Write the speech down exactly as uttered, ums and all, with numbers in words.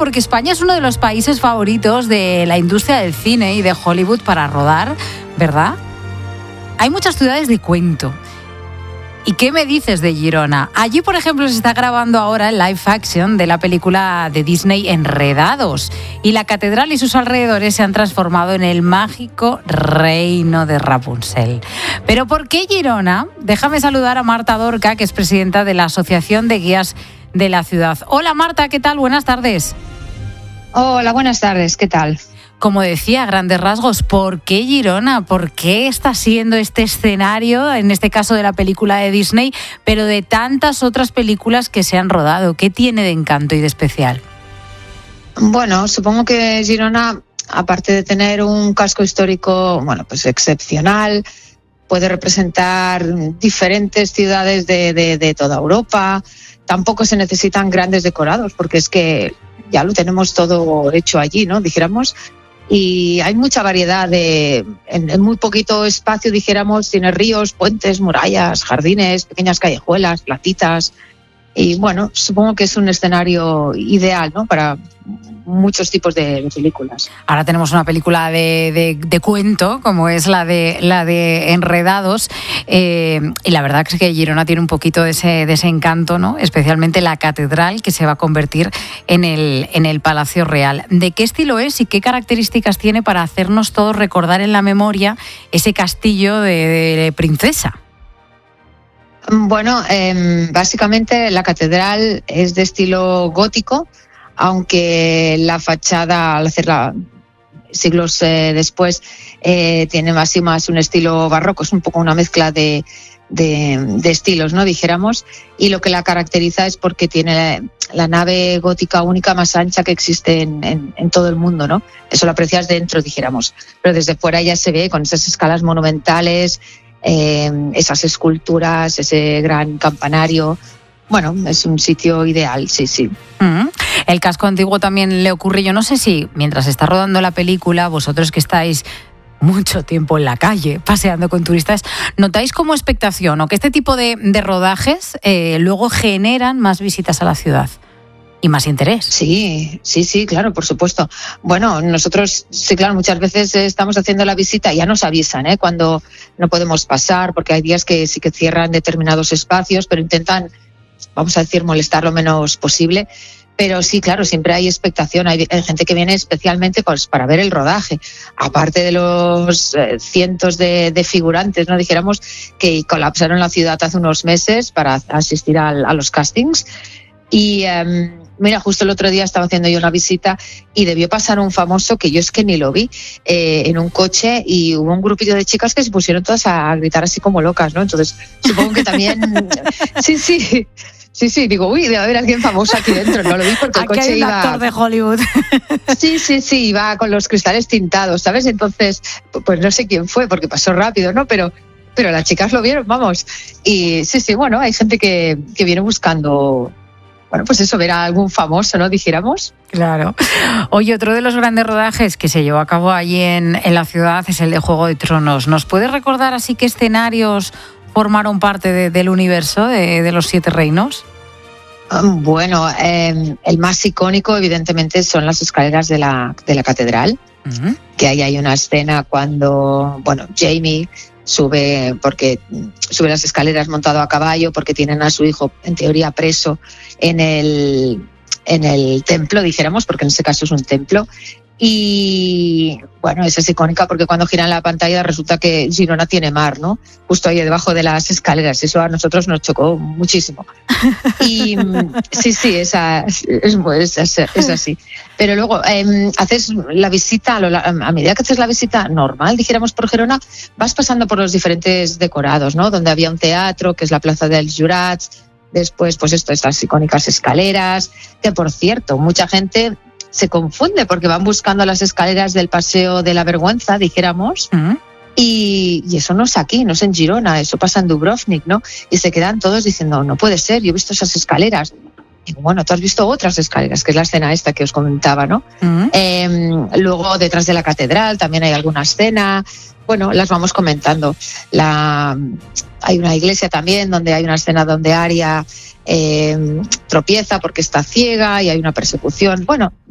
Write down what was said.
porque España es uno de los países favoritos de la industria del cine y de Hollywood para rodar, ¿verdad? Hay muchas ciudades de cuento. ¿Y qué me dices de Girona? Allí, por ejemplo, se está grabando ahora el live action de la película de Disney Enredados. Y la catedral y sus alrededores se han transformado en el mágico reino de Rapunzel. ¿Pero por qué Girona? Déjame saludar a Marta Dorca, que es presidenta de la Asociación de Guías de la Ciudad. Hola Marta, ¿qué tal? Buenas tardes. Hola, buenas tardes, ¿qué tal? Como decía, a grandes rasgos, ¿por qué Girona? ¿Por qué está siendo este escenario, en este caso de la película de Disney, pero de tantas otras películas que se han rodado? ¿Qué tiene de encanto y de especial? Bueno, supongo que Girona, aparte de tener un casco histórico, bueno, pues excepcional, puede representar diferentes ciudades de, de, de toda Europa. Tampoco se necesitan grandes decorados, porque es que ya lo tenemos todo hecho allí, ¿no? Dijéramos. Y hay mucha variedad de, en, en muy poquito espacio, dijéramos, tiene ríos, puentes, murallas, jardines, pequeñas callejuelas, placitas. Y bueno, supongo que es un escenario ideal, ¿no?, para muchos tipos de, de películas. Ahora tenemos una película de, de, de cuento, como es la de la de Enredados, eh, y la verdad es que Girona tiene un poquito de ese, de ese encanto, ¿no?, especialmente la catedral, que se va a convertir en el, en el Palacio Real. ¿De qué estilo es y qué características tiene para hacernos todos recordar en la memoria ese castillo de, de princesa? Bueno, eh, básicamente la catedral es de estilo gótico, aunque la fachada, al hacerla siglos eh, después, eh, tiene más y más un estilo barroco. Es un poco una mezcla de, de, de estilos, ¿no?, dijéramos. Y lo que la caracteriza es porque tiene la, la nave gótica única más ancha que existe en, en, en todo el mundo, ¿no? Eso lo aprecias dentro, dijéramos. Pero desde fuera ya se ve con esas escalas monumentales, Eh, esas esculturas, ese gran campanario. Bueno, es un sitio ideal, sí, sí. Uh-huh. El casco antiguo también le ocurre. Yo no sé si mientras está rodando la película, vosotros que estáis mucho tiempo en la calle paseando con turistas, ¿notáis como expectación o que este tipo de, de rodajes eh, luego generan más visitas a la ciudad y más interés? Sí, sí, sí, claro, por supuesto. Bueno, nosotros, sí, claro, muchas veces estamos haciendo la visita y ya nos avisan, ¿eh?, cuando no podemos pasar, porque hay días que sí que cierran determinados espacios, pero intentan, vamos a decir, molestar lo menos posible. Pero sí, claro, siempre hay expectación. Hay, hay gente que viene especialmente pues, para ver el rodaje, aparte de los eh, cientos de, de figurantes, no dijéramos, que colapsaron la ciudad hace unos meses para asistir a, a los castings. Y um, mira, justo el otro día estaba haciendo yo una visita y debió pasar un famoso que yo es que ni lo vi, eh, en un coche, y hubo un grupillo de chicas que se pusieron todas a gritar así como locas, ¿no? Entonces, supongo que también... sí, sí, sí, sí, digo, uy, debe haber alguien famoso aquí dentro, no lo vi porque el aquí coche hay un iba... actor de Hollywood. Sí, sí, sí, iba con los cristales tintados, ¿sabes? Entonces, pues no sé quién fue porque pasó rápido, ¿no? Pero... pero las chicas lo vieron, vamos. Y sí, sí, bueno, hay gente que, que viene buscando... Bueno, pues eso, ver a algún famoso, ¿no?, dijéramos. Claro. Oye, otro de los grandes rodajes que se llevó a cabo allí en, en la ciudad es el de Juego de Tronos. ¿Nos puedes recordar así qué escenarios formaron parte de, del universo de, de los Siete Reinos? Bueno, eh, el más icónico, evidentemente, son las escaleras de la, de la catedral. Uh-huh. Que ahí hay una escena cuando, bueno, Jaime sube porque sube las escaleras montado a caballo porque tienen a su hijo en teoría preso en el en el templo, dijéramos, porque en este caso es un templo. Y bueno, esa es icónica porque cuando giran la pantalla resulta que Girona tiene mar, ¿no?, justo ahí debajo de las escaleras. Eso a nosotros nos chocó muchísimo. Y sí, sí, esa, es, es, es así. Pero luego eh, haces la visita, a medida que haces la visita normal, dijéramos, por Gerona, vas pasando por los diferentes decorados, ¿no?, donde había un teatro, que es la Plaza dels Jurats, después, pues esto, estas icónicas escaleras, que por cierto, mucha gente se confunde porque van buscando las escaleras del Paseo de la Vergüenza, dijéramos, uh-huh. y, y eso no es aquí, no es en Girona, eso pasa en Dubrovnik, ¿no? Y se quedan todos diciendo, no puede ser, yo he visto esas escaleras. Y bueno, tú has visto otras escaleras, que es la escena esta que os comentaba, ¿no? Uh-huh. Eh, luego, detrás de la catedral también hay alguna escena. Bueno, las vamos comentando. La, hay una iglesia también donde hay una escena donde Arya eh, tropieza porque está ciega y hay una persecución. Bueno,